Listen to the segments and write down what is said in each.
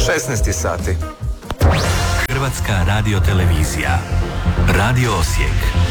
16 sati. Hrvatska radiotelevizija. Radio Osijek.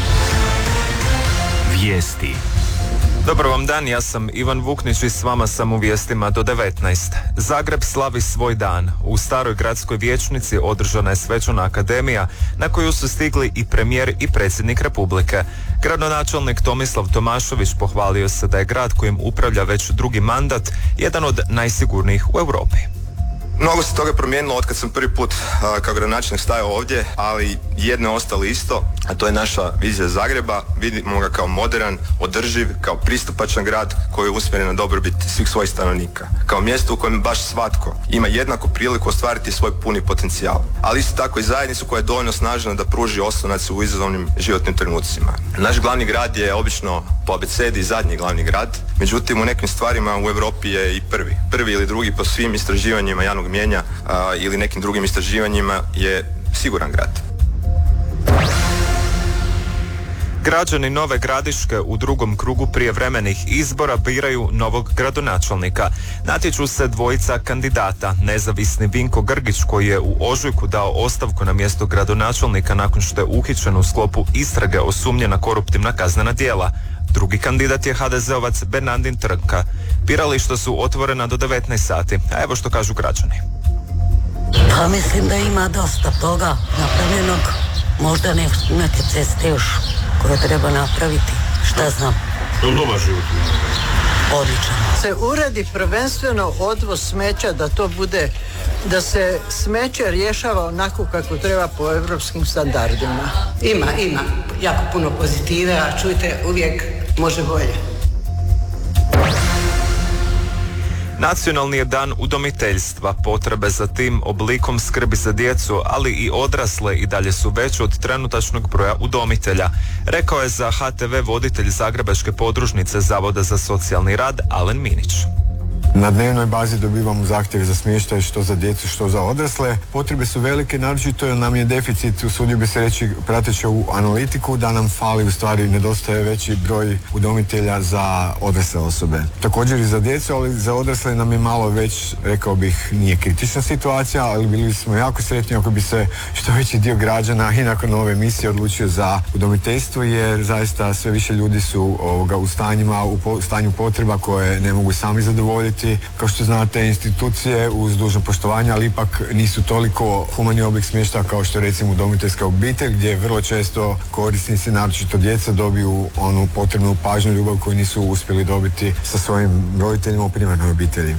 Vijesti. Dobar vam dan, ja sam Ivan Vuknić i s vama sam u vijestima do 19. Zagreb slavi svoj dan. U staroj gradskoj vijećnici održana je svečana akademija na koju su stigli i premijer i predsjednik Republike. Gradonačelnik Tomislav Tomašević pohvalio se da je grad kojim upravlja već drugi mandat jedan od najsigurnijih u Europi. Mnogo se toga promijenilo od kad sam prvi put kao gradonačelnik stajao ovdje, ali jedno je ostalo isto, a to je naša vizija Zagreba. Vidimo ga kao moderan, održiv, kao pristupačan grad koji je usmjeren na dobrobit svih svojih stanovnika. Kao mjesto u kojem baš svatko ima jednaku priliku ostvariti svoj puni potencijal. Ali isto tako i zajednicu koja je dovoljno snažna da pruži oslonac u izazovnim životnim trenucima. Naš glavni grad je obično po abecedi zadnji glavni grad, međutim u nekim stvarima u Europi je i prvi ili drugi po svim istraživanjima javnog mnijenja ili nekim drugim istraživanjima je siguran grad. Građani Nove Gradiške u drugom krugu prijevremenih izbora biraju novog gradonačelnika. Natječu se dvojica kandidata. Nezavisni Vinko Grgić, koji je u ožujku dao ostavku na mjesto gradonačelnika nakon što je uhićen u sklopu istrage o sumnji na koruptivna kaznena djela. Drugi kandidat je HDZ-ovac Bernardin Trnka. Birališta su otvorena do 19 sati, a evo što kažu građani. Pa mislim da ima dosta toga napravljenog, možda neke ceste još koje treba napraviti, šta znam. Dobar život. Odličan. Se uredi prvenstveno odvoz smeća, da to bude, da se smeće rješava onako kako treba po europskim standardima. Ima jako puno pozitive, a čujte, uvijek može bolje. Nacionalni je dan udomiteljstva. Potrebe za tim oblikom skrbi za djecu, ali i odrasle i dalje su veće od trenutačnog broja udomitelja, rekao je za HTV voditelj Zagrebačke podružnice Zavoda za socijalni rad Alen Minić. Na dnevnoj bazi dobivamo zahtjeve za smještaj što za djecu, što za odrasle. Potrebe su velike, naročito jer nam je deficit, usudio bi se reći, prateći ovu analitiku, da nam fali, u stvari nedostaje veći broj udomitelja za odrasle osobe. Također i za djecu, ali za odrasle nam je malo već, rekao bih, nije kritična situacija, ali bili smo jako sretni ako bi se što veći dio građana i nakon ove emisije odlučio za udomiteljstvo, jer zaista sve više ljudi su u stanju potreba koje ne mogu sami zadovoljiti. Kao što znate, institucije uz dužno poštovanje, ali ipak nisu toliko humani oblik smještaja kao što recimo udomiteljska obitelj, gdje vrlo često korisnici, naročito djeca, dobiju onu potrebnu pažnju, ljubav koju nisu uspjeli dobiti sa svojim roditeljima u primarnoj obitelji.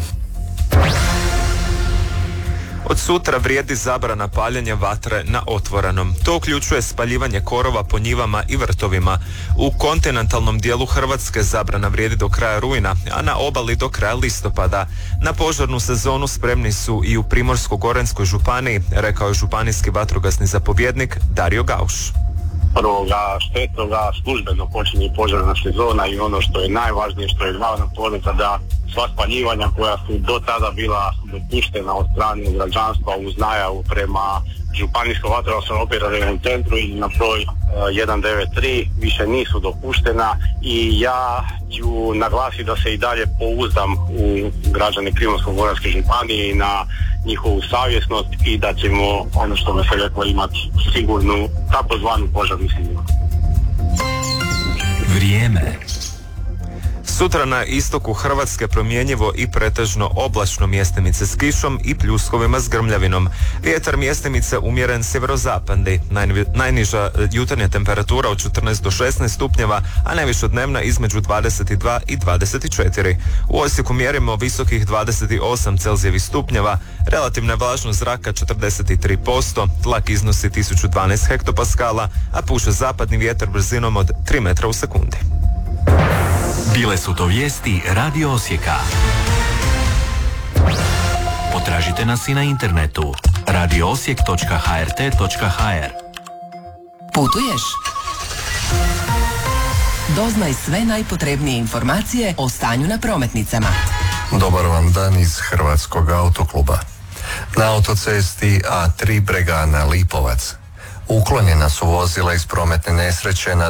Od sutra vrijedi zabrana paljenja vatre na otvorenom. To uključuje spaljivanje korova po njivama i vrtovima. U kontinentalnom dijelu Hrvatske zabrana vrijedi do kraja rujna, a na obali do kraja listopada. Na požarnu sezonu spremni su i u Primorsko-goranskoj županiji, rekao je županijski vatrogasni zapovjednik Dario Gauš. 1.6. službeno počinje požarna sezona i ono što je najvažnije, što je glavna poruka, da sva spaljivanja koja su do tada bila dopuštena od strane građanstva uz najavu prema županijskom vatrogasnom operativnom centru i na broj 193 više nisu dopuštena i ja ću naglasiti da se i dalje pouzdam u građane Primorsko-goranske županije i na njihovu savjesnost i da ćemo, ono što bi se reklo, imati sigurnu takozvanu požarnu sigurnost. Vrijeme. Sutra na istoku Hrvatske promjenjivo i pretežno oblačno, mjestimice s kišom i pljuskovima s grmljavinom. Vjetar mjestimice umjeren sjeverozapadni. Najniža jutarnja temperatura od 14 do 16 stupnjeva, a najviša dnevna između 22 i 24. U Osijeku mjerimo visokih 28 Celzijevih stupnjeva, relativna vlažnost zraka 43%, tlak iznosi 1012 hektopaskala, a puše zapadni vjetar brzinom od 3 metra u sekundi. Bile su to vijesti Radio Osijeka. Potražite nas i na internetu radioosijek.hrt.hr. Putuješ? Doznaj sve najpotrebnije informacije o stanju na prometnicama. Dobar vam dan iz Hrvatskog autokluba. Na autocesti A3 Bregana Lipovac uklonjena su vozila iz prometne nesreće na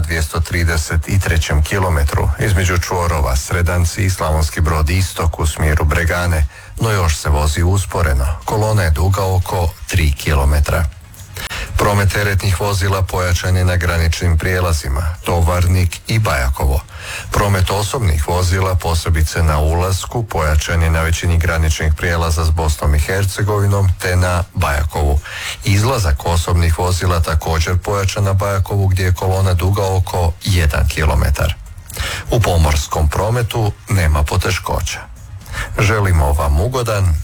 233. kilometru između čvorova Sredanci i Slavonski Brod istok u smjeru Bregane, no još se vozi usporeno. Kolona je duga oko 3 km. Promet teretnih vozila pojačan je na graničnim prijelazima Tovarnik i Bajakovo. Promet osobnih vozila, posebice na ulasku, pojačan je na većini graničnih prijelaza s Bosnom i Hercegovinom te na Bajakovu. Izlazak osobnih vozila također pojačan na Bajakovu gdje je kolona duga oko 1 km. U pomorskom prometu nema poteškoća. Želimo vam ugodan